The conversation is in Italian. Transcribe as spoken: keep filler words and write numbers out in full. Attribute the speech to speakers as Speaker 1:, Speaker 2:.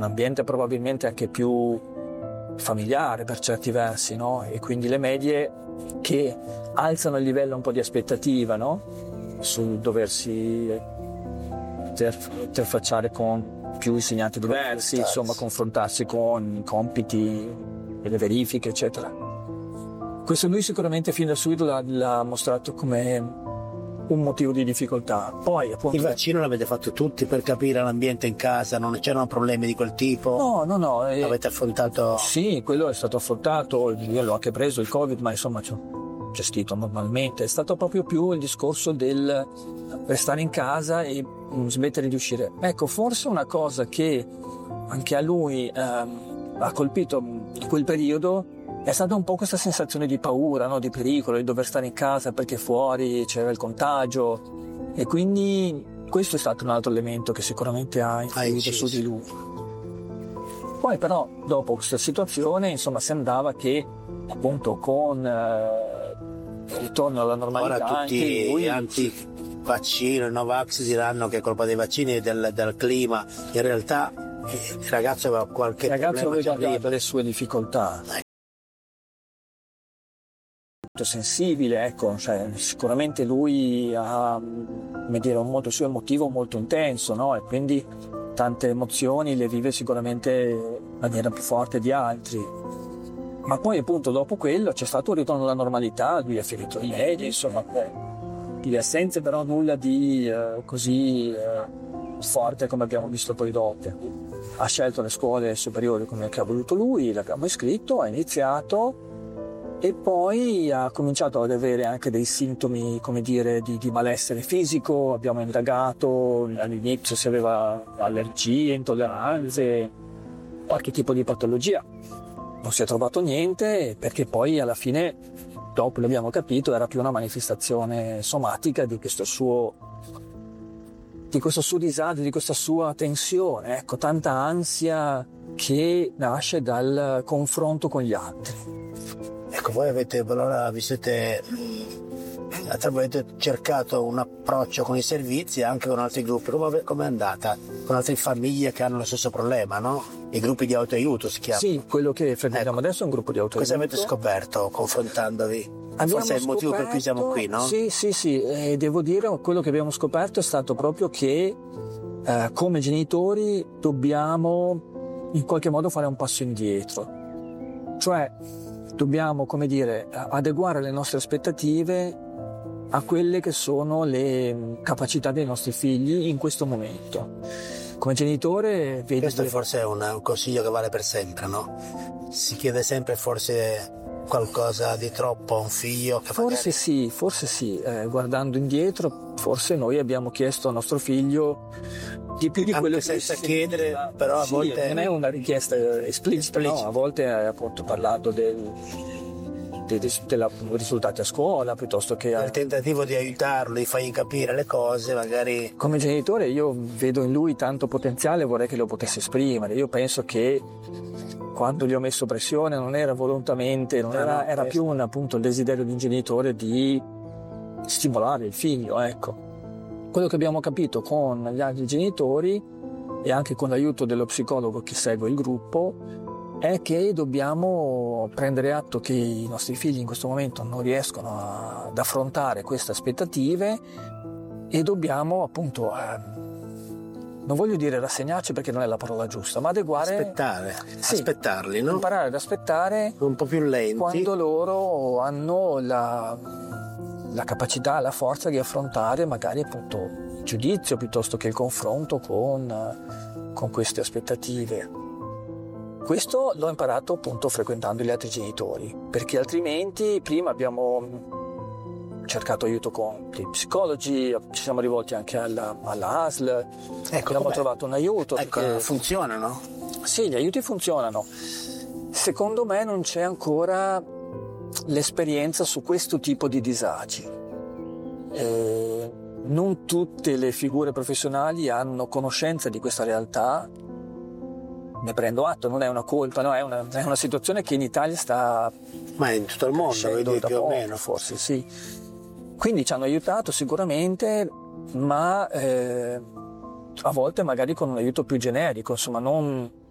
Speaker 1: ambiente probabilmente anche più familiare per certi versi, no? E quindi le medie che alzano il livello un po' di aspettativa, no? Sul doversi interfacciare con più insegnanti diversi, insomma confrontarsi con compiti e le verifiche, eccetera. Questo lui sicuramente fin da subito l'ha, l'ha mostrato come un motivo di difficoltà. Poi appunto
Speaker 2: il vaccino l'avete fatto tutti per capire l'ambiente in casa, non c'erano problemi di quel tipo?
Speaker 1: No, no, no. Eh,
Speaker 2: Avete affrontato?
Speaker 1: Sì, quello è stato affrontato, io l'ho anche preso il Covid, ma insomma ci ho gestito normalmente. È stato proprio più il discorso del restare in casa e smettere di uscire. Ecco, forse una cosa che anche a lui eh, ha colpito in quel periodo è stata un po' questa sensazione di paura, no? Di pericolo, di dover stare in casa perché fuori c'era il contagio, e quindi questo è stato un altro elemento che sicuramente ha influito su di lui. Poi però dopo questa situazione insomma si andava che appunto con eh, il ritorno alla normalità.
Speaker 2: Ora tutti
Speaker 1: anche lui...
Speaker 2: gli anti-vaccino, i Novax diranno che è colpa dei vaccini e del, del clima, in realtà il ragazzo aveva qualche
Speaker 1: il ragazzo
Speaker 2: problema
Speaker 1: aveva le sue difficoltà. Sensibile, ecco, cioè, sicuramente lui ha, come dire, un modo suo emotivo molto intenso, no? E quindi tante emozioni le vive sicuramente in maniera più forte di altri. Ma poi appunto dopo quello c'è stato un ritorno alla normalità, lui ha finito i medie, insomma, di assenze, però nulla di eh, così eh, forte come abbiamo visto poi dopo. Ha scelto le scuole superiori come che ha voluto lui, l'abbiamo iscritto, ha iniziato. E poi ha cominciato ad avere anche dei sintomi, come dire, di, di malessere fisico. Abbiamo indagato all'inizio se aveva allergie, intolleranze, qualche tipo di patologia. Non si è trovato niente, perché poi alla fine, dopo l'abbiamo capito, era più una manifestazione somatica di questo suo, di questo suo disagio, di questa sua tensione, ecco, tanta ansia che nasce dal confronto con gli altri.
Speaker 2: Ecco, voi avete, allora vi siete, avete cercato un approccio con i servizi anche con altri gruppi, come, come è andata? Con altre famiglie che hanno lo stesso problema, no? I gruppi di autoaiuto si chiamano.
Speaker 1: Sì, quello che frequentiamo ecco. Adesso è un gruppo di autoaiuto.
Speaker 2: Cosa avete scoperto confrontandovi?
Speaker 1: Abbiamo
Speaker 2: Forse è il motivo per cui siamo qui, no?
Speaker 1: Sì, sì, sì, e devo dire quello che abbiamo scoperto è stato proprio che eh, come genitori dobbiamo in qualche modo fare un passo indietro. Cioè dobbiamo, come dire, adeguare le nostre aspettative a quelle che sono le capacità dei nostri figli in questo momento. Come genitore vedi
Speaker 2: questo
Speaker 1: che...
Speaker 2: forse è un, un consiglio che vale per sempre, no? Si chiede sempre forse qualcosa di troppo a un figlio che
Speaker 1: forse
Speaker 2: magari...
Speaker 1: sì, forse sì, eh, guardando indietro forse noi abbiamo chiesto al nostro figlio di più di
Speaker 2: anche
Speaker 1: quello
Speaker 2: senza
Speaker 1: che
Speaker 2: chiedere sentiva. Però a
Speaker 1: sì,
Speaker 2: volte
Speaker 1: non è una richiesta esplicita, no, a volte hai appunto parlato del, dei, dei, dei risultati a scuola piuttosto che
Speaker 2: nel tentativo di aiutarlo, di fargli capire le cose, magari
Speaker 1: come genitore io vedo in lui tanto potenziale, vorrei che lo potesse esprimere. Io penso che quando gli ho messo pressione non era volontariamente, non era, no, era più un, appunto il desiderio di un genitore di stimolare il figlio, ecco. Quello che abbiamo capito con gli altri genitori e anche con l'aiuto dello psicologo che segue il gruppo è che dobbiamo prendere atto che i nostri figli in questo momento non riescono a, ad affrontare queste aspettative e dobbiamo appunto eh, non voglio dire rassegnarci perché non è la parola giusta, ma adeguare,
Speaker 2: aspettare,
Speaker 1: sì,
Speaker 2: aspettarli, no?
Speaker 1: Imparare ad aspettare
Speaker 2: un po' più lenti
Speaker 1: quando loro hanno la, la capacità, la forza di affrontare magari appunto il giudizio piuttosto che il confronto con, con queste aspettative. Questo l'ho imparato appunto frequentando gli altri genitori, perché altrimenti prima abbiamo cercato aiuto con gli psicologi, ci siamo rivolti anche alla, alla A S L,
Speaker 2: ecco,
Speaker 1: abbiamo
Speaker 2: com'è?
Speaker 1: trovato un aiuto.
Speaker 2: Ecco,
Speaker 1: perché...
Speaker 2: funzionano?
Speaker 1: Sì, gli aiuti funzionano. Secondo me non c'è ancora l'esperienza su questo tipo di disagi. Eh, non tutte le figure professionali hanno conoscenza di questa realtà. Ne prendo atto, non è una colpa, no, è una, è una situazione che in Italia sta...
Speaker 2: Ma in tutto il mondo, vedi, più o meno.
Speaker 1: Forse sì. Quindi ci hanno aiutato sicuramente, ma eh, a volte magari con un aiuto più generico, insomma non